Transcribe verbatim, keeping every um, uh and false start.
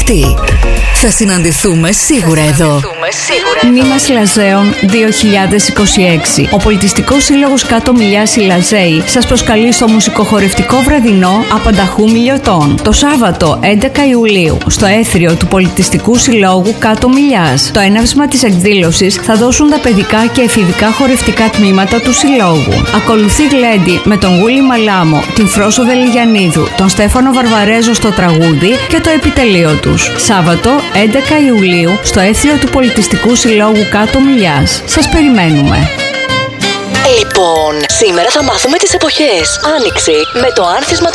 δεκτή. Θα συναντηθούμε σίγουρα εδώ. Μνήμας Λαζέων δύο χιλιάδες είκοσι έξι. Ο Πολιτιστικός Σύλλογος Κάτω Μιλιάς Λαζέη σας προσκαλεί στο μουσικοχορευτικό βραδινό Απανταχού Μιλιωτών το Σάββατο έντεκα Ιουλίου στο έθριο του Πολιτιστικού Συλλόγου Κάτω Μιλιάς. Το έναυσμα της εκδήλωσης θα δώσουν τα παιδικά και εφηβικά χορευτικά τμήματα του Συλλόγου. Ακολουθεί γλέντι με τον Γούλη Μαλάμο, την Φρόσο Δελιγιαννίδου, τον Στέφανο Βαρβαρέζο στο τραγούδι και το επιτελείο τους. Σάββατο έντεκα Ιουλίου στο έθριο του Πολιτιστικού Συλλόγου Κάτω Μιλιάς. Σας περιμένουμε. Λοιπόν, σήμερα θα μάθουμε τις εποχές. Άνοιξη με το άνθισμα